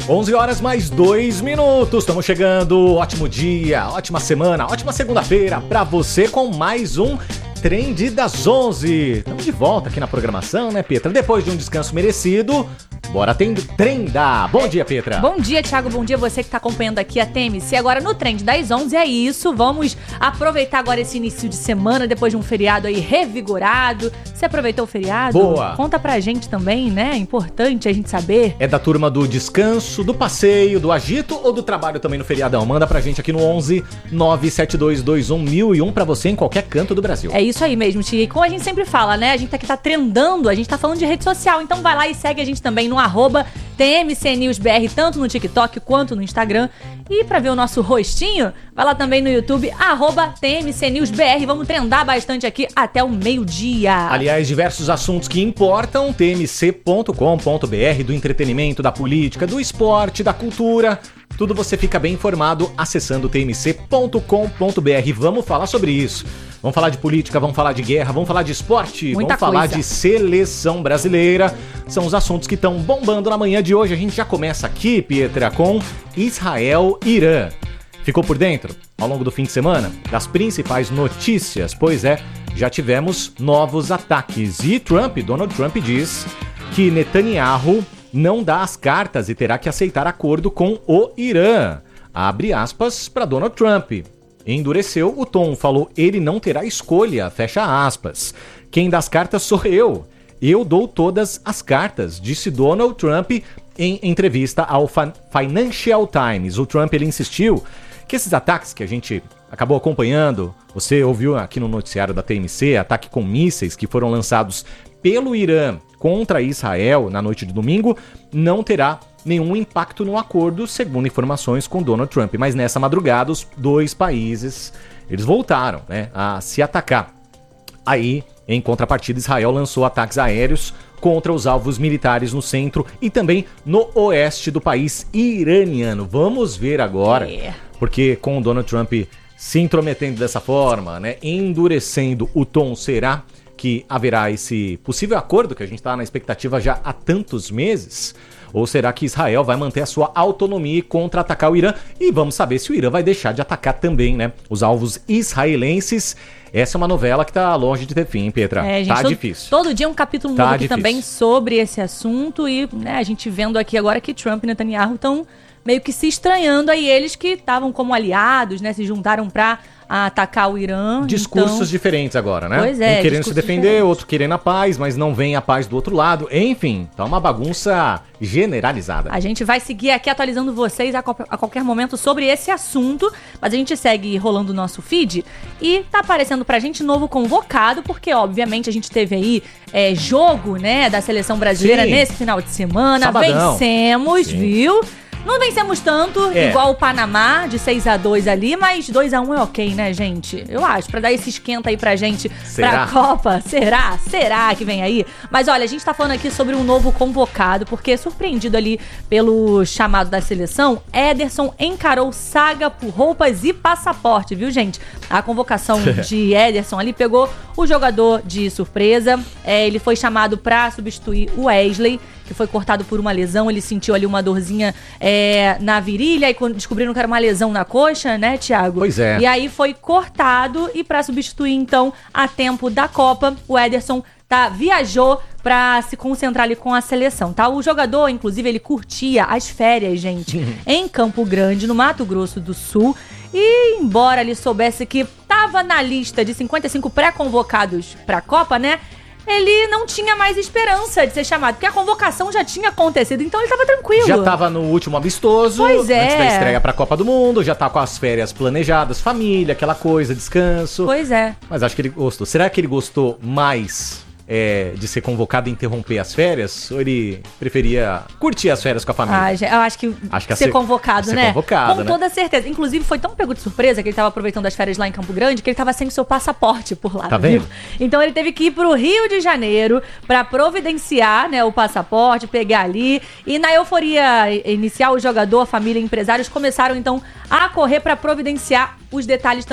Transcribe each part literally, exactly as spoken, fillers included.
onze horas mais dois minutos, estamos chegando, ótimo dia, ótima semana, ótima segunda-feira pra você com mais um Trend das onze. Estamos de volta aqui na programação, né, Petra? Depois de um descanso merecido, bora trendar. Bom dia, Petra. Bom dia, Thiago. Bom dia você que está acompanhando aqui a T M C. Agora no Trend das onze é isso. Vamos aproveitar agora esse início de semana, depois de um feriado aí revigorado. Você aproveitou o feriado? Boa. Conta pra gente também, né? É importante a gente saber. É da turma do descanso, do passeio, do agito ou do trabalho também no feriadão? Manda pra gente aqui no onze nove sete dois dois um mil e um pra você em qualquer canto do Brasil. É isso aí mesmo, Tia. E como a gente sempre fala, né? A gente aqui tá trendando, a gente tá falando de rede social. Então vai lá e segue a gente também no arroba T M C News B R, tanto no TikTok quanto no Instagram. E pra ver o nosso rostinho, vai lá também no YouTube, arroba T M C News B R. Vamos trendar bastante aqui até o meio-dia. Aliás, diversos assuntos que importam, T M C ponto com ponto B R, do entretenimento, da política, do esporte, da cultura. Tudo você fica bem informado acessando T M C ponto com ponto B R. Vamos falar sobre isso. Vamos falar de política, vamos falar de guerra, vamos falar de esporte, Muita vamos falar coisa. de seleção brasileira. São os assuntos que estão bombando na manhã de hoje. A gente já começa aqui, Pietra, com Israel e Irã. Ficou por dentro, ao longo do fim de semana, das principais notícias? Pois é, já tivemos novos ataques. E Trump, Donald Trump, diz que Netanyahu não dá as cartas e terá que aceitar acordo com o Irã. Abre aspas para Donald Trump. Endureceu o tom, falou ele não terá escolha, fecha aspas. Quem dá as cartas sou eu. Eu dou todas as cartas, disse Donald Trump em entrevista ao Financial Times. O Trump ele insistiu que esses ataques que a gente acabou acompanhando, você ouviu aqui no noticiário da T M C, ataque com mísseis que foram lançados pelo Irã contra Israel na noite de domingo, não terá nenhum impacto no acordo, segundo informações com Donald Trump. Mas nessa madrugada, os dois países, eles voltaram, né, a se atacar. Aí, em contrapartida, Israel lançou ataques aéreos contra os alvos militares no centro e também no oeste do país iraniano. Vamos ver agora, É. porque com o Donald Trump se intrometendo dessa forma, né, endurecendo o tom, será que haverá esse possível acordo que a gente está na expectativa já há tantos meses? Ou será que Israel vai manter a sua autonomia e contra-atacar o Irã? E vamos saber se o Irã vai deixar de atacar também, né, os alvos israelenses. Essa é uma novela que tá longe de ter fim, Petra. É, gente, tá todo, difícil. Todo dia um capítulo Tá novo aqui difícil. também sobre esse assunto. E né, a gente vendo aqui agora que Trump e Netanyahu estão meio que se estranhando. Aí eles que estavam como aliados, né, se juntaram pra atacar o Irã. Discursos então... diferentes agora, né? Pois é, um querendo se discursos defender, diferentes. outro querendo a paz, mas não vem a paz do outro lado. Enfim, tá uma bagunça generalizada. A gente vai seguir aqui atualizando vocês a, co- a qualquer momento sobre esse assunto, mas a gente segue rolando o nosso feed e tá aparecendo pra gente novo convocado, porque obviamente a gente teve aí é, jogo, né, da seleção brasileira Sim. nesse final de semana. Sabadão. Vencemos, Sim. viu? Não vencemos tanto, É. igual o Panamá, de seis a dois ali, mas dois a um é ok, né, gente? Eu acho, pra dar esse esquenta aí pra gente, Será? pra Copa. Será? Será que vem aí? Mas olha, a gente tá falando aqui sobre um novo convocado, porque surpreendido ali pelo chamado da seleção, Ederson encarou saga por roupas e passaporte, viu, gente? A convocação de Ederson ali pegou o jogador de surpresa, é, ele foi chamado pra substituir o Wesley, que foi cortado por uma lesão, ele sentiu ali uma dorzinha é, na virilha, e quando descobriram que era uma lesão na coxa, né, Thiago? Pois é. E aí foi cortado, e pra substituir, então, a tempo da Copa, o Ederson tá, viajou pra se concentrar ali com a seleção, tá? O jogador, inclusive, ele curtia as férias, gente, em Campo Grande, no Mato Grosso do Sul, e embora ele soubesse que tava na lista de cinquenta e cinco pré-convocados pra Copa, né, ele não tinha mais esperança de ser chamado, porque a convocação já tinha acontecido, então ele tava tranquilo. Já tava no último amistoso, Pois é. antes da estreia pra Copa do Mundo, já tá com as férias planejadas, família, aquela coisa, descanso. Pois é. Mas acho que ele gostou. Será que ele gostou mais é, de ser convocado e interromper as férias? Ou ele preferia curtir as férias com a família? Ah, já- eu acho que, Acho que a ser ser- convocado, ser né? convocado, Com né? toda certeza. Inclusive, foi tão pego de surpresa que ele tava aproveitando as férias lá em Campo Grande que ele tava sem o seu passaporte por lá. Tá viu? vendo? Então ele teve que ir pro Rio de Janeiro pra providenciar, né, o passaporte, pegar ali. E na euforia inicial, o jogador, a família e empresários começaram então a correr pra providenciar os detalhes também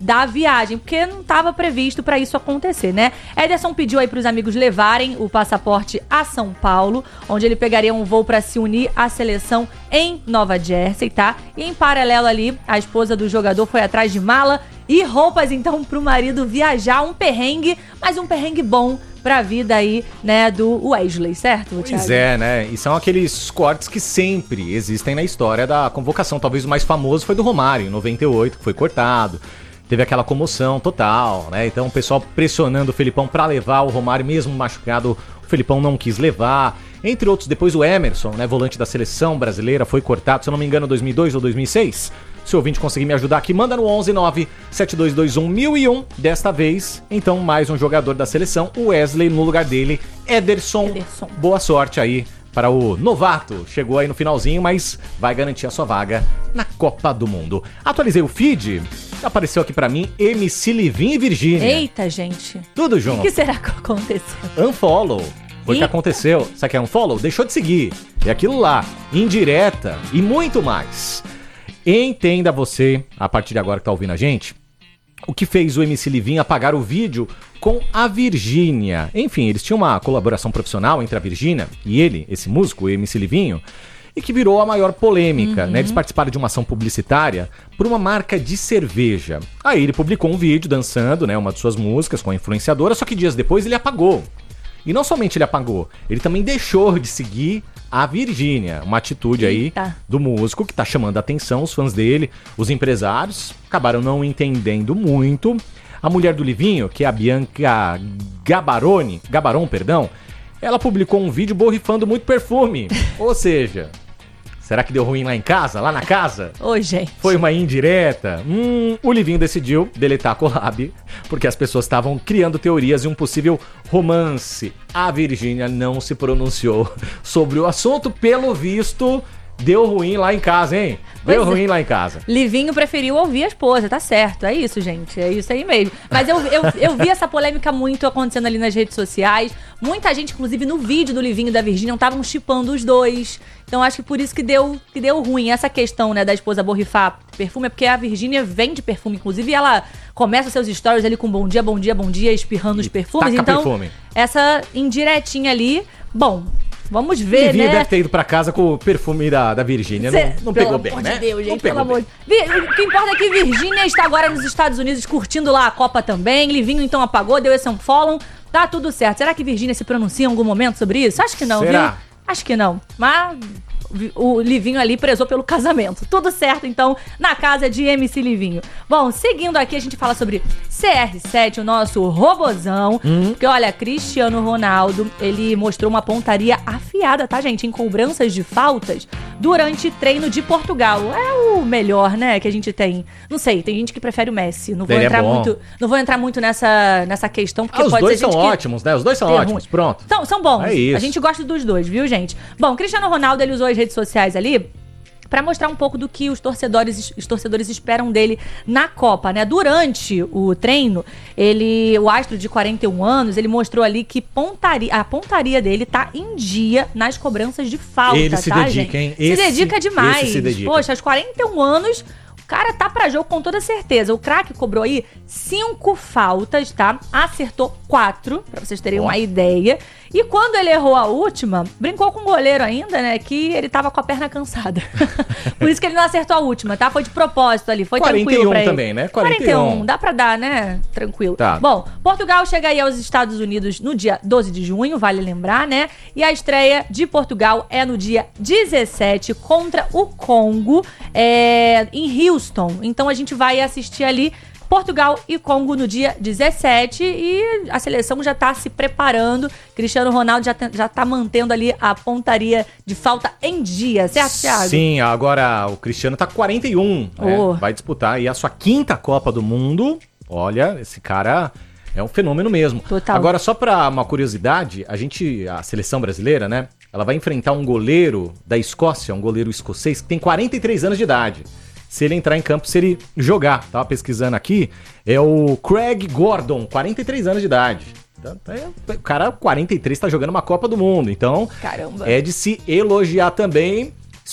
da viagem, porque não estava previsto para isso acontecer, né? Ederson pediu aí para os amigos levarem o passaporte a São Paulo, onde ele pegaria um voo para se unir à seleção em Nova Jersey, tá? E em paralelo ali, a esposa do jogador foi atrás de mala e roupas, então, pro marido viajar, um perrengue, mas um perrengue bom pra vida aí, né, do Wesley, certo, Thiago? Pois é, né? E são aqueles cortes que sempre existem na história da convocação. Talvez o mais famoso foi do Romário, em noventa e oito, que foi cortado. Teve aquela comoção total, né? Então o pessoal pressionando o Felipão pra levar o Romário, mesmo machucado, o Felipão não quis levar. Entre outros, depois o Emerson, né, volante da seleção brasileira, foi cortado, se eu não me engano, em dois mil e dois ou dois mil e seis. Se o ouvinte conseguir me ajudar aqui, manda no onze nove sete dois dois um mil e um. Desta vez, então, mais um jogador da seleção, o Wesley, no lugar dele, Ederson. Ederson. Boa sorte aí para o novato. Chegou aí no finalzinho, mas vai garantir a sua vaga na Copa do Mundo. Atualizei o feed, apareceu aqui pra mim M C Livinho e Virgínia. Eita, gente. Tudo O junto. que será que aconteceu? Unfollow. Foi o que Eita. aconteceu. Sabe o que é unfollow? Deixou de seguir. É aquilo lá. Indireta e muito mais. Entenda você, a partir de agora que tá ouvindo a gente, o que fez o M C Livinho apagar o vídeo com a Virgínia. Enfim, eles tinham uma colaboração profissional entre a Virgínia e ele, esse músico, o M C Livinho, e que virou a maior polêmica, Uhum. né? Eles participaram de uma ação publicitária por uma marca de cerveja. Aí ele publicou um vídeo dançando, né, uma de suas músicas com a influenciadora, só que dias depois ele apagou. E não somente ele apagou, ele também deixou de seguir a Virgínia. Uma atitude aí Eita. do músico que tá chamando a atenção, os fãs dele, os empresários, acabaram não entendendo muito. A mulher do Livinho, que é a Bianca Gabaroni, Gabaron, perdão, ela publicou um vídeo borrifando muito perfume. Ou seja, será que deu ruim lá em casa, lá na casa? Ô, gente. Foi uma indireta? Hum, o Livinho decidiu deletar a collab, porque as pessoas estavam criando teorias de um possível romance. A Virgínia não se pronunciou sobre o assunto, pelo visto, deu ruim lá em casa, hein? Deu Pois é. ruim lá em casa. Livinho preferiu ouvir a esposa, tá certo. É isso, gente. É isso aí mesmo. Mas eu, eu, eu vi essa polêmica muito acontecendo ali nas redes sociais. Muita gente, inclusive no vídeo do Livinho e da Virgínia, estavam shippando os dois. Então acho que por isso que deu, que deu ruim. Essa questão, né, da esposa borrifar perfume é porque a Virgínia vende perfume, inclusive, e ela começa seus stories ali com bom dia, bom dia, bom dia, espirrando os perfumes. taca Então, perfume. essa indiretinha ali, bom, vamos O ver, Livinho né? deve ter ido pra casa com o perfume da, da Virgínia. Cê- Não, não pelo pegou bem, amor né? de Deus, Não gente, pegou pelo amor bem. de... Vi- O que importa é que Virgínia está agora nos Estados Unidos curtindo lá a Copa também. Livinho então apagou, deu esse unfollow. Tá tudo certo. Será que Virgínia se pronuncia em algum momento sobre isso? Acho que não, Será? viu? Acho que não. Mas o Livinho ali prezou pelo casamento. Tudo certo, então, na casa de M C Livinho. Bom, seguindo aqui, a gente fala sobre C R sete, o nosso robozão. Hum. Porque, olha, Cristiano Ronaldo, ele mostrou uma pontaria afiada, tá, gente? Em cobranças de faltas durante treino de Portugal. É o melhor, né, que a gente tem. Não sei, tem gente que prefere o Messi. Não vou Ele é entrar bom. muito, não vou entrar muito nessa, nessa questão, porque Ah, os pode dois ser são gente que... ótimos, né? Os dois são Ter ótimos, ruim. pronto. São, são bons. É isso. A gente gosta dos dois, viu, gente? Bom, Cristiano Ronaldo, ele usou as redes sociais ali pra mostrar um pouco do que os torcedores, os torcedores esperam dele na Copa, né? Durante o treino, ele, o astro de quarenta e um anos, ele mostrou ali que pontaria, a pontaria dele tá em dia nas cobranças de falta, Ele se tá, dedica, gente? hein? Se Esse- dedica demais. esse se dedica. Poxa, aos quarenta e um anos, o cara tá pra jogo com toda certeza. O craque cobrou aí cinco faltas, tá? Acertou quatro, pra vocês terem Ó. uma ideia. E quando ele errou a última, brincou com o goleiro ainda, né? Que ele tava com a perna cansada. Por isso que ele não acertou a última, tá? Foi de propósito ali, foi quarenta e um tranquilo pra ele. também, né? quarenta e um, dá pra dar, né? Tranquilo. Tá. Bom, Portugal chega aí aos Estados Unidos no dia doze de junho, vale lembrar, né? E a estreia de Portugal é no dia dezessete contra o Congo, é, em Houston. Então a gente vai assistir ali Portugal e Congo no dia dezessete e a seleção já tá se preparando. Cristiano Ronaldo já, tá- já tá mantendo ali a pontaria de falta em dia, certo, Thiago? Sim, agora o Cristiano tá com quarenta e um, né? Oh. Vai disputar aí a sua quinta Copa do Mundo. Olha, esse cara é um fenômeno mesmo. Total. Agora, só pra uma curiosidade, a gente, a seleção brasileira, né? Ela vai enfrentar um goleiro da Escócia, um goleiro escocês, que tem quarenta e três anos de idade. Se ele entrar em campo, se ele jogar, tava pesquisando aqui, é o Craig Gordon, quarenta e três anos de idade. Então, é- O cara, quarenta e três, tá jogando uma Copa do Mundo, então Caramba. é de se elogiar também.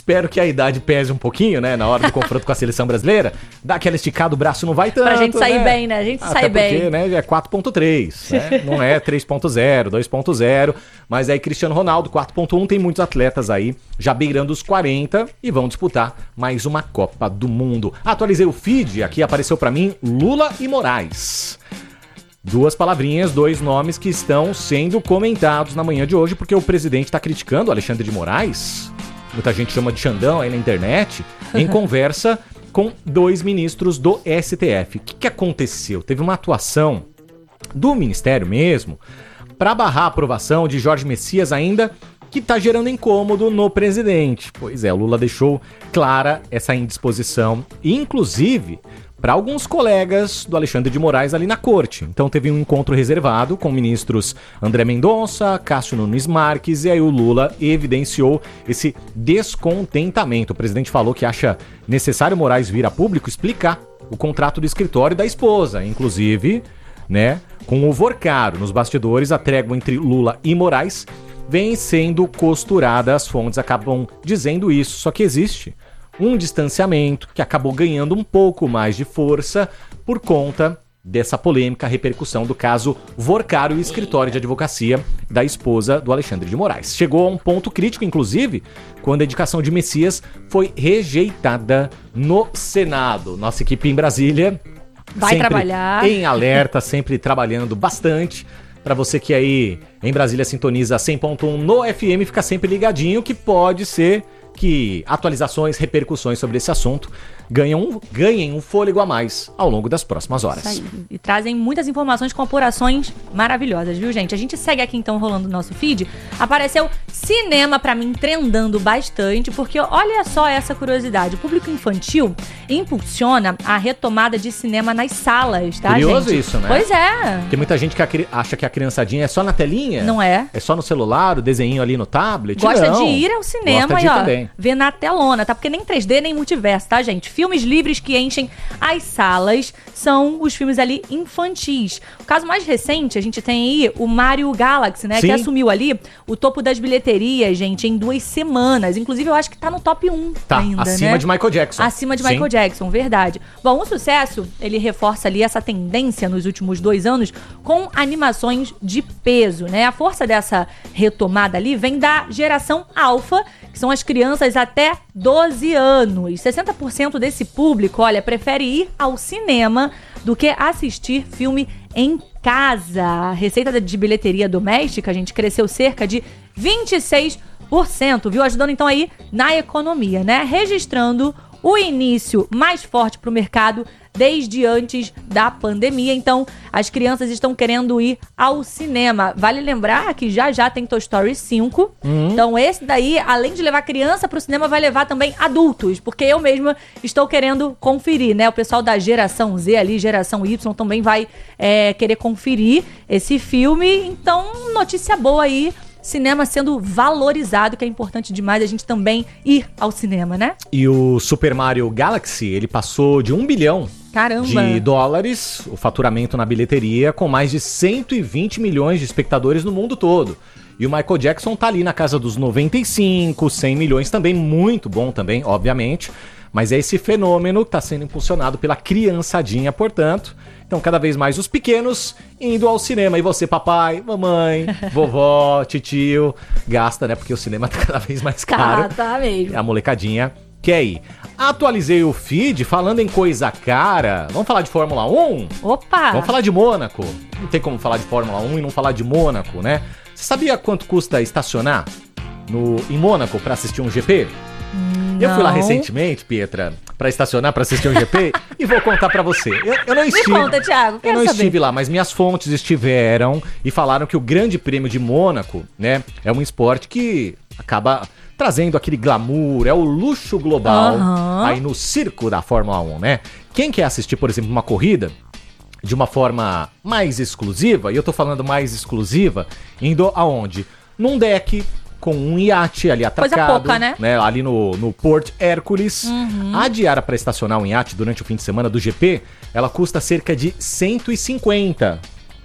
Espero que a idade pese um pouquinho, né? Na hora do confronto com a seleção brasileira. Dá aquela esticada, o braço não vai tanto. Pra gente sair né? bem, né? A gente Até sai bem. porque, né, é quatro ponto três, né? Não é três ponto zero, dois ponto zero. Mas aí Cristiano Ronaldo, quatro ponto um, tem muitos atletas aí já beirando os quarenta e vão disputar mais uma Copa do Mundo. Atualizei o feed, aqui apareceu pra mim Lula e Moraes. Duas palavrinhas, dois nomes que estão sendo comentados na manhã de hoje, porque o presidente está criticando o Alexandre de Moraes, muita gente chama de Xandão aí na internet, em conversa com dois ministros do S T F. O que, que aconteceu? Teve uma atuação do Ministério mesmo para barrar a aprovação de Jorge Messias ainda, que está gerando incômodo no presidente. Pois é, o Lula deixou clara essa indisposição, inclusive para alguns colegas do Alexandre de Moraes ali na corte. Então teve um encontro reservado com ministros André Mendonça, Cássio Nunes Marques, e aí o Lula evidenciou esse descontentamento. O presidente falou que acha necessário Moraes vir a público explicar o contrato do escritório da esposa, inclusive, né, com o Vorcaro. Nos bastidores, a trégua entre Lula e Moraes vem sendo costurada, as fontes acabam dizendo isso, só que existe um distanciamento que acabou ganhando um pouco mais de força por conta dessa polêmica repercussão do caso Vorcaro e escritório de advocacia da esposa do Alexandre de Moraes. Chegou a um ponto crítico, inclusive, quando a indicação de Messias foi rejeitada no Senado. Nossa equipe em Brasília vai trabalhar em alerta, sempre trabalhando bastante. Para você que aí em Brasília sintoniza cem ponto um no F M, fica sempre ligadinho que pode ser que atualizações, repercussões sobre esse assunto ganham, ganhem um fôlego a mais ao longo das próximas horas. Isso aí. E trazem muitas informações com apurações maravilhosas, viu, gente? A gente segue aqui, então, rolando o nosso feed. Apareceu cinema pra mim trendando bastante, porque olha só essa curiosidade. O público infantil impulsiona a retomada de cinema nas salas, tá, Curioso gente? isso, né? Pois é. Tem muita gente que a, acha que a criançadinha é só na telinha. Não é. É só no celular, o desenho ali no tablet. Gosta Não. de ir ao cinema Gosta de e, ó, também. ver na telona, tá? Porque nem três D, nem multiverso, tá, gente? Filmes livres que enchem as salas são os filmes ali infantis. O caso mais recente, a gente tem aí o Mario Galaxy, né? Sim. Que assumiu ali o topo das bilheterias, gente, em duas semanas. Inclusive, eu acho que tá no top um Tá, ainda, acima né? de Michael Jackson. Acima de Sim. Michael Jackson, verdade. Bom, o sucesso, ele reforça ali essa tendência nos últimos dois anos com animações de peso, né? A força dessa retomada ali vem da geração alfa, que são as crianças até doze anos. sessenta por cento desse público, olha, prefere ir ao cinema do que assistir filme em casa. A receita de bilheteria doméstica, a gente cresceu cerca de vinte e seis por cento, viu? Ajudando então aí na economia, né? Registrando o início mais forte para o mercado desde antes da pandemia. Então, as crianças estão querendo ir ao cinema. Vale lembrar que já já tem Toy Story cinco. Uhum. Então, esse daí, além de levar criança para o cinema, vai levar também adultos. Porque eu mesma estou querendo conferir, né? O pessoal da geração Z ali, geração Y, também vai é, querer conferir esse filme. Então, notícia boa aí. Cinema sendo valorizado, que é importante demais a gente também ir ao cinema, né? E o Super Mario Galaxy, ele passou de um bilhão Caramba. de dólares, o faturamento na bilheteria, com mais de cento e vinte milhões de espectadores no mundo todo. E o Michael Jackson tá ali na casa dos noventa e cinco, cem milhões também, muito bom também, obviamente. Mas é esse fenômeno que está sendo impulsionado pela criançadinha, portanto. Então, cada vez mais os pequenos indo ao cinema. E você, papai, mamãe, vovó, titio, gasta, né? Porque o cinema tá cada vez mais caro. Tá, tá mesmo. A molecadinha quer ir. Atualizei o feed, falando em coisa cara. Vamos falar de Fórmula um? Opa! Vamos falar de Mônaco. Não tem como falar de Fórmula um e não falar de Mônaco, né? Você sabia quanto custa estacionar no, em Mônaco para assistir um G P? Não. Eu fui lá recentemente, Pietra, pra estacionar, pra assistir um G P e vou contar pra você. Eu, eu não estive. Me conta, Thiago, quero Eu não saber. estive lá, mas minhas fontes estiveram e falaram que o Grande Prêmio de Mônaco, né, é um esporte que acaba trazendo aquele glamour, é o luxo global Uhum. aí no circo da Fórmula um, né? Quem quer assistir, por exemplo, uma corrida de uma forma mais exclusiva, e eu tô falando mais exclusiva, indo aonde? Num deck com um iate ali atracado. Coisa pouca, né? Ali no, no Port Hércules. Uhum. A diária para estacionar um iate durante o fim de semana do G P, ela custa cerca de cento e cinquenta.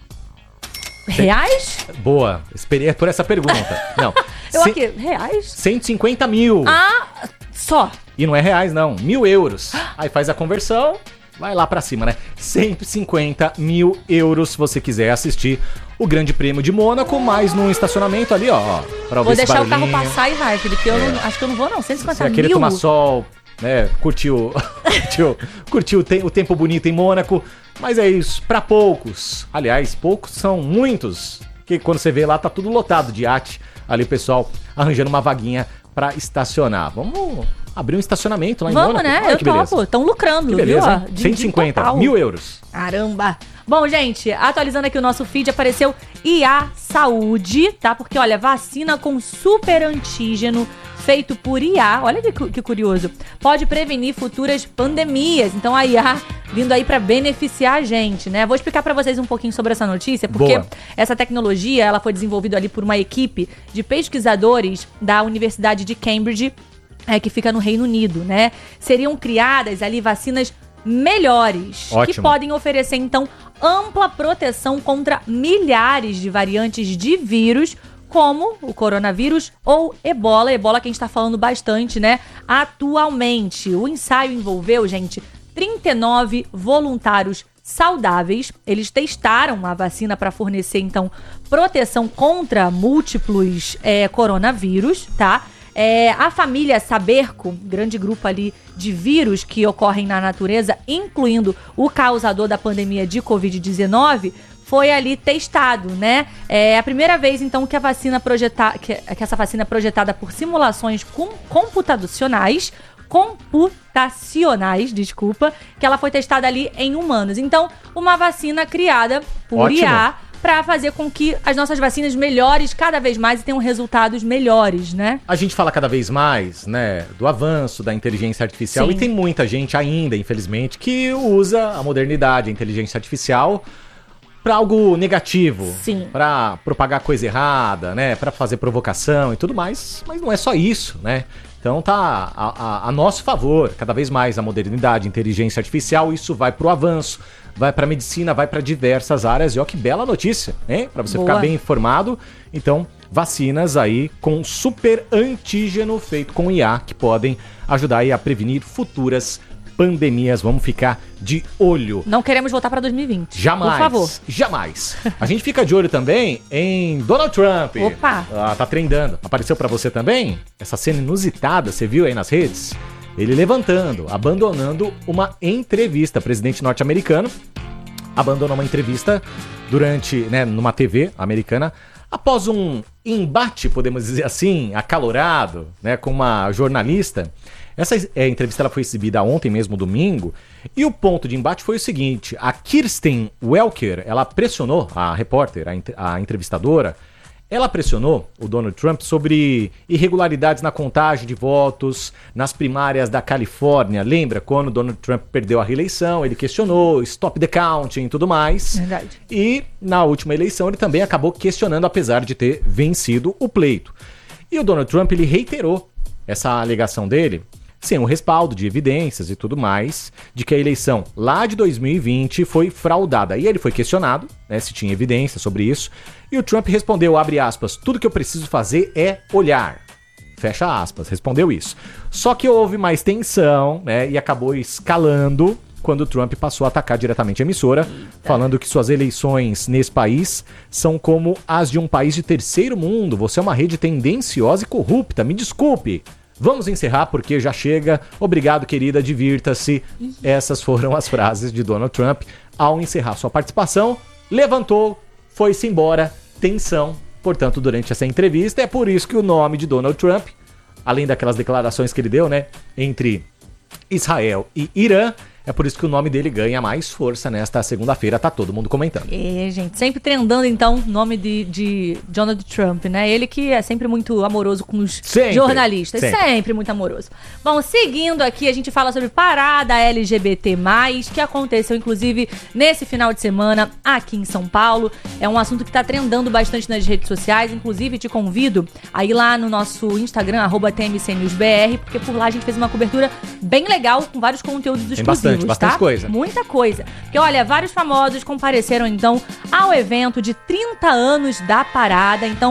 Reais? Boa, esperei por essa pergunta. Não. Eu C- aqui, reais? cento e cinquenta mil. Ah, Só? E não é reais, não. Mil euros. Aí faz a conversão, vai lá pra cima, né? cento e cinquenta mil euros se você quiser assistir o Grande Prêmio de Mônaco, mais num estacionamento ali, ó. Pra Vou deixar o barulhinho. carro passar e vai, Felipe. Eu É. não, acho que eu não vou, não. cento e cinquenta Você vai querer mil. tomar sol, né? Curtiu, curtiu, curtiu o, te- o tempo bonito em Mônaco. Mas é isso, pra poucos. Aliás, poucos são muitos. Que quando você vê lá, tá tudo lotado de iate. Ali o pessoal arranjando uma vaguinha pra estacionar. Vamos abrir um estacionamento lá em Vamos, Mônaco? né? Olha Eu que beleza. topo. Estão lucrando, Que beleza, viu? hein? ó, de- cento e de cinquenta total. mil euros. Caramba! Bom, gente, atualizando aqui o nosso feed, apareceu I A Saúde, tá? Porque, olha, vacina com super antígeno feito por I A, olha que, cu- que curioso, pode prevenir futuras pandemias. Então a I A vindo aí pra beneficiar a gente, né? Vou explicar pra vocês um pouquinho sobre essa notícia, porque Boa. essa tecnologia, ela foi desenvolvida ali por uma equipe de pesquisadores da Universidade de Cambridge, é, que fica no Reino Unido, né? Seriam criadas ali vacinas melhores, que Ótimo. podem oferecer, então, ampla proteção contra milhares de variantes de vírus, como o coronavírus ou ebola. Ebola que a gente tá falando bastante, né? Atualmente, o ensaio envolveu, gente, trinta e nove voluntários saudáveis. Eles testaram a vacina para fornecer, então, proteção contra múltiplos é, coronavírus, tá? É, a família Saberco, grande grupo ali de vírus que ocorrem na natureza, incluindo o causador da pandemia de covid dezenove, foi ali testado, né? É a primeira vez, então, que a vacina projetada, que, que essa vacina é projetada por simulações com, computacionais, computacionais, desculpa, que ela foi testada ali em humanos. Então, uma vacina criada por Ótimo. I A para fazer com que as nossas vacinas melhores cada vez mais e tenham resultados melhores, né? A gente fala cada vez mais, né, do avanço da inteligência artificial. Sim. E tem muita gente ainda, infelizmente, que usa a modernidade, a inteligência artificial pra algo negativo. Sim. Pra propagar coisa errada, né, pra fazer provocação e tudo mais. Mas não é só isso, né? Então tá a, a, a nosso favor, cada vez mais a modernidade, a inteligência artificial, isso vai pro avanço, vai pra medicina, vai pra diversas áreas. E ó que bela notícia, hein? Pra você Boa. ficar bem informado. Então, vacinas aí com super antígeno feito com I A que podem ajudar aí a prevenir futuras pandemias. Vamos ficar de olho. Não queremos voltar para dois mil e vinte. Jamais. Por favor. Jamais. A gente fica de olho também em Donald Trump. Opa. Ah, tá trendando. Apareceu pra você também? Essa cena inusitada, você viu aí nas redes? Ele levantando, abandonando uma entrevista. Presidente norte-americano abandonou uma entrevista durante, né, numa T V americana, após um embate, podemos dizer assim, acalorado, né, com uma jornalista. Essa é, entrevista ela foi exibida ontem mesmo, domingo, e o ponto de embate foi o seguinte: a Kirsten Welker, ela pressionou, a repórter, a, ent- a entrevistadora, ela pressionou o Donald Trump sobre irregularidades na contagem de votos nas primárias da Califórnia. Lembra quando o Donald Trump perdeu a reeleição? Ele questionou, stop the counting e tudo mais. Verdade. E na última eleição ele também acabou questionando, apesar de ter vencido o pleito. E o Donald Trump, ele reiterou essa alegação dele, sem o respaldo de evidências e tudo mais, de que a eleição lá de dois mil e vinte foi fraudada. E ele foi questionado, né, se tinha evidência sobre isso, e o Trump respondeu, abre aspas, tudo que eu preciso fazer é olhar. Fecha aspas, respondeu isso. Só que houve mais tensão, né, e acabou escalando quando o Trump passou a atacar diretamente a emissora, Eita. falando que suas eleições nesse país são como as de um país de terceiro mundo. Você é uma rede tendenciosa e corrupta, me desculpe. Vamos encerrar porque já chega. Obrigado, querida, divirta-se. Essas foram as frases de Donald Trump ao encerrar sua participação. Levantou, foi-se embora, tensão, portanto, durante essa entrevista. É por isso que o nome de Donald Trump, além daquelas declarações que ele deu, né, entre Israel e Irã, é por isso que o nome dele ganha mais força nesta segunda-feira, tá todo mundo comentando. É, gente, sempre trendando, então, o nome de, de Donald Trump, né? Ele que é sempre muito amoroso com os Sempre, jornalistas, sempre. sempre muito amoroso. Bom, seguindo aqui, a gente fala sobre Parada L G B T mais, que aconteceu, inclusive, nesse final de semana aqui em São Paulo. É um assunto que tá trendando bastante nas redes sociais, inclusive te convido a ir lá no nosso Instagram, arroba T M C News B R, porque por lá a gente fez uma cobertura bem legal, com vários conteúdos exclusivos. Tem bastante, bastante tá? coisa. Muita coisa. Porque, olha, vários famosos compareceram, então, ao evento de trinta anos da Parada. Então,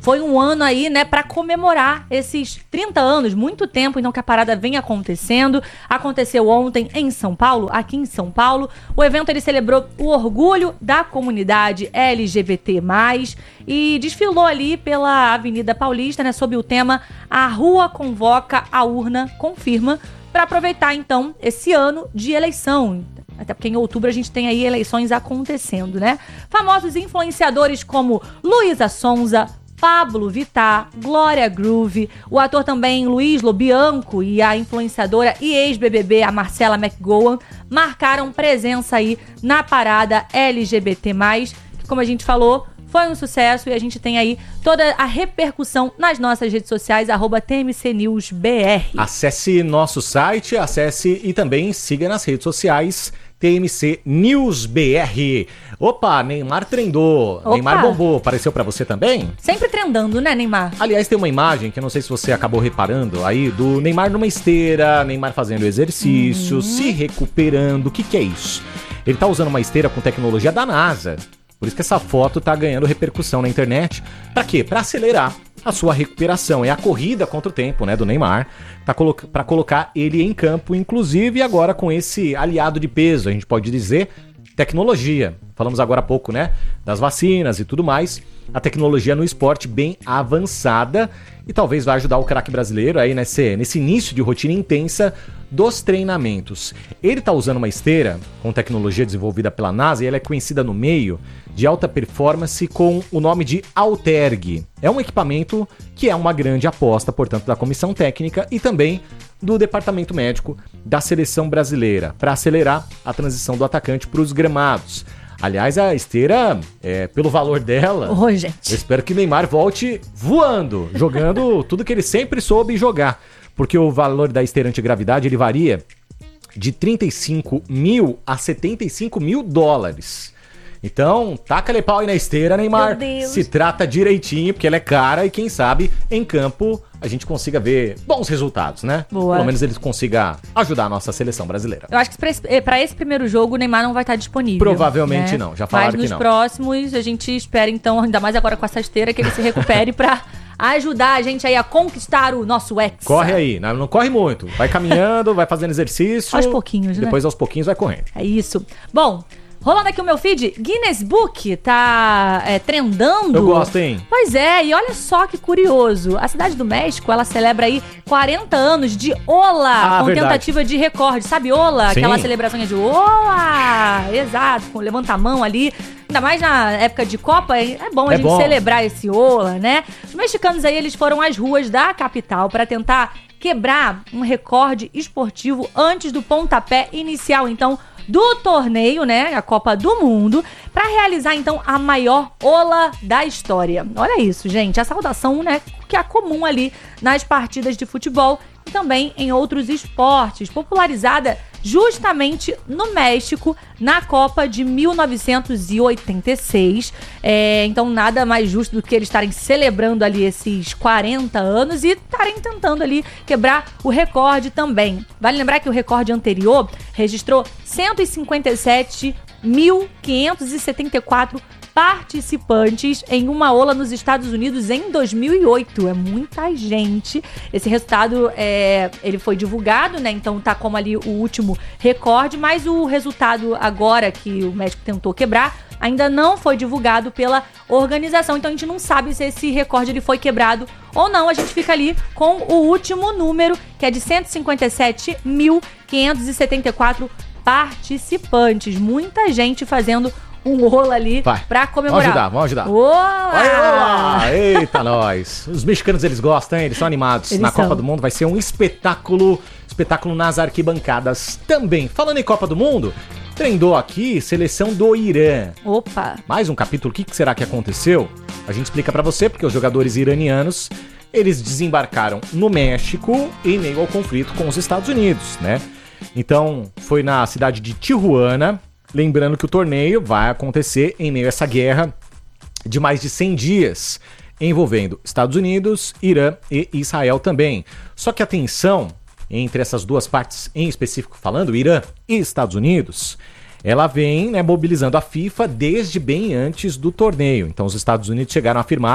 foi um ano aí, né, pra comemorar esses trinta anos, muito tempo, então, que a parada vem acontecendo. Aconteceu ontem em São Paulo, aqui em São Paulo. O evento, ele celebrou o orgulho da comunidade L G B T mais, e desfilou ali pela Avenida Paulista, né, sob o tema A Rua Convoca, a Urna Confirma, para aproveitar, então, esse ano de eleição. Até porque em outubro a gente tem aí eleições acontecendo, né? Famosos influenciadores como Luísa Sonza, Pablo Vittar, Glória Groove, o ator também Luiz Lobianco e a influenciadora e ex-B B B, a Marcela McGowan, marcaram presença aí na parada L G B T mais, que, como a gente falou, foi um sucesso, e a gente tem aí toda a repercussão nas nossas redes sociais, arroba T M C News B R. Acesse nosso site, acesse e também siga nas redes sociais T M C News B R. Opa, Neymar trendou, Opa. Neymar bombou, apareceu pra você também? Sempre trendando, né, Neymar? Aliás, tem uma imagem que eu não sei se você acabou reparando aí, do Neymar numa esteira, Neymar fazendo exercício, uhum. se recuperando. O que que é isso? Ele tá usando uma esteira com tecnologia da NASA. Por isso que essa foto tá ganhando repercussão na internet. Pra quê? Pra acelerar a sua recuperação. É a corrida contra o tempo, né, do Neymar, tá colo- pra colocar ele em campo, inclusive agora com esse aliado de peso, a gente pode dizer, tecnologia. Falamos agora há pouco, né, das vacinas e tudo mais. A tecnologia no esporte bem avançada e talvez vai ajudar o craque brasileiro aí nesse, nesse início de rotina intensa dos treinamentos. Ele tá usando uma esteira com tecnologia desenvolvida pela NASA e ela é conhecida no meio de alta performance com o nome de Alterg. É um equipamento que é uma grande aposta, portanto, da comissão técnica e também do departamento médico da seleção brasileira para acelerar a transição do atacante para os gramados. Aliás, a esteira, é, pelo valor dela, Ô, gente. eu espero que o Neymar volte voando, jogando tudo que ele sempre soube jogar. Porque o valor da esteira antigravidade, ele varia de trinta e cinco mil a setenta e cinco mil dólares. Então, taca-lhe pau aí na esteira, Neymar. Meu Deus. Se trata direitinho, porque ela é cara e quem sabe, em campo, a gente consiga ver bons resultados, né? Boa. Pelo menos eles consigam ajudar a nossa seleção brasileira. Eu acho que pra esse, pra esse primeiro jogo o Neymar não vai estar disponível. Provavelmente né? não, já falaram que não. Mas que nos não. próximos a gente espera então, ainda mais agora com essa esteira, que ele se recupere pra ajudar a gente aí a conquistar o nosso Hexa. Corre aí, não, não corre muito. Vai caminhando, vai fazendo exercício. Aos pouquinhos, né? Depois aos pouquinhos vai correndo. É isso. Bom, rolando aqui o meu feed, Guinness Book tá é, trendando. Eu gosto, hein? Pois é, e olha só que curioso. A cidade do México, ela celebra aí quarenta anos de Ola, Ah, com verdade. tentativa de recorde. Sabe Ola? Sim. Aquela celebração de Ola! Exato, com levanta a mão ali. Ainda mais na época de Copa, é bom a É gente bom. celebrar esse Ola, né? Os mexicanos aí, eles foram às ruas da capital para tentar quebrar um recorde esportivo antes do pontapé inicial, então, do torneio, né, a Copa do Mundo, para realizar, então, a maior ola da história. Olha isso, gente, a saudação, né, que é comum ali nas partidas de futebol e também em outros esportes, popularizada justamente no México, na Copa de mil novecentos e oitenta e seis. É, então, nada mais justo do que eles estarem celebrando ali esses quarenta anos e estarem tentando ali quebrar o recorde também. Vale lembrar que o recorde anterior registrou cento e cinquenta e sete mil quinhentos e setenta e quatro participantes em uma ola nos Estados Unidos em dois mil e oito. É muita gente. Esse resultado é, ele foi divulgado, né? Então tá como ali o último recorde, mas o resultado agora que o México tentou quebrar ainda não foi divulgado pela organização. Então a gente não sabe se esse recorde ele foi quebrado ou não. A gente fica ali com o último número, que é de cento e cinquenta e sete mil quinhentos e setenta e quatro participantes. Muita gente fazendo um ola ali Vai. pra comemorar. Vamos ajudar, vamos ajudar. Olá! Olá! Eita, nós! Os mexicanos, eles gostam, hein? Eles são animados. Eles Na são. Copa do Mundo vai ser um espetáculo, espetáculo nas arquibancadas também. Falando em Copa do Mundo, trendou aqui seleção do Irã. Opa! Mais um capítulo, o que que será que aconteceu? A gente explica pra você, porque os jogadores iranianos, eles desembarcaram no México em meio ao conflito com os Estados Unidos, né? Então, foi na cidade de Tijuana. Lembrando que o torneio vai acontecer em meio a essa guerra de mais de cem dias, envolvendo Estados Unidos, Irã e Israel também. Só que a tensão entre essas duas partes, em específico falando, Irã e Estados Unidos, ela vem, né, mobilizando a FIFA desde bem antes do torneio. Então os Estados Unidos chegaram a afirmar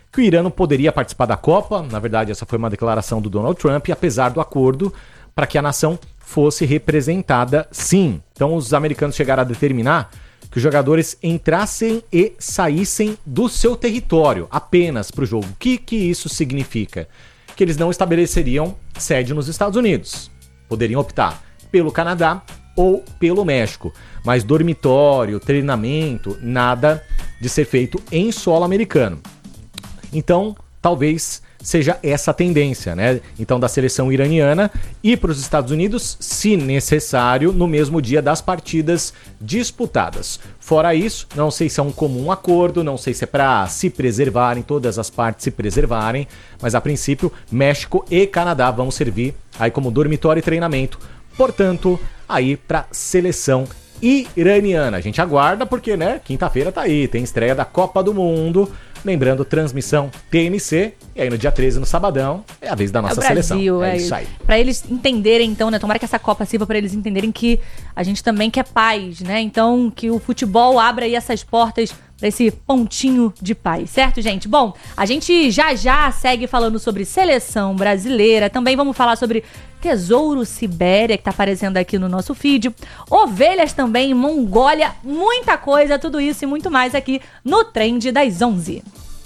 que o Irã não poderia participar da Copa. Na verdade, essa foi uma declaração do Donald Trump, apesar do acordo para que a nação fosse representada sim. Então os americanos chegaram a determinar que os jogadores entrassem e saíssem do seu território apenas para o jogo. O que, que isso significa? Que eles não estabeleceriam sede nos Estados Unidos. Poderiam optar pelo Canadá ou pelo México. Mas dormitório, treinamento, nada de ser feito em solo americano. Então, talvez seja essa a tendência, né? Então, da seleção iraniana ir para os Estados Unidos, se necessário, no mesmo dia das partidas disputadas. Fora isso, não sei se é um comum acordo, não sei se é para se preservarem, todas as partes se preservarem, mas a princípio, México e Canadá vão servir aí como dormitório e treinamento. Portanto, aí para seleção iraniana. A gente aguarda porque, né, quinta-feira tá aí, tem estreia da Copa do Mundo. Lembrando, transmissão T N C. E aí no dia treze, no sabadão, é a vez da nossa é o Brasil, seleção. É, é isso aí. Pra eles entenderem, então, né? Tomara que essa Copa sirva pra eles entenderem que a gente também quer paz, né? Então, que o futebol abra aí essas portas pra esse pontinho de paz, certo, gente? Bom, a gente já já segue falando sobre seleção brasileira. Também vamos falar sobre Tesouro Sibéria, que tá aparecendo aqui no nosso feed. Ovelhas também, Mongólia, muita coisa, tudo isso e muito mais aqui no Trend das onze.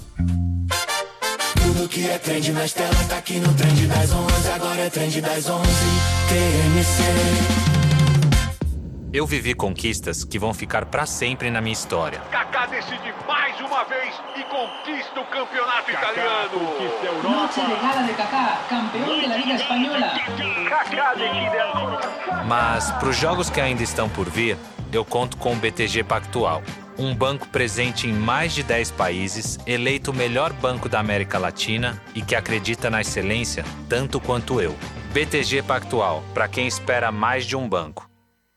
Tudo que é trend nas telas tá aqui no Trend das onze. Agora é Trend das onze, T M C. Eu vivi conquistas que vão ficar pra sempre na minha história. Kaká decide mais uma vez e conquista o campeonato Kaká italiano. Conquista a Europa. Noche de gala de Kaká, campeão de la Liga Espanhola. Kaká decide a... Mas pros jogos que ainda estão por vir, eu conto com o B T G Pactual. Um banco presente em mais de dez países, eleito o melhor banco da América Latina e que acredita na excelência tanto quanto eu. B T G Pactual, para quem espera mais de um banco.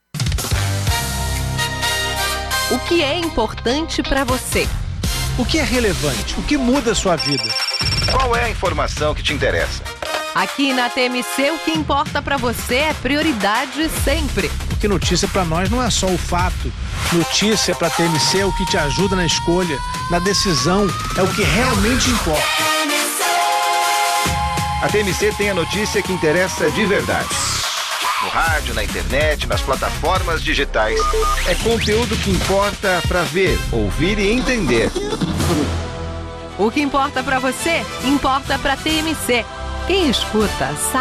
O que é importante para você? O que é relevante? O que muda a sua vida? Qual é a informação que te interessa? Aqui na T M C, o que importa para você é prioridade sempre. Porque notícia para nós não é só o fato. Notícia para a T M C é o que te ajuda na escolha, na decisão, é o que realmente importa. A T M C tem a notícia que interessa de verdade. No rádio, na internet, nas plataformas digitais. É conteúdo que importa para ver, ouvir e entender. O que importa para você, importa para a T M C. Quem escuta sabe.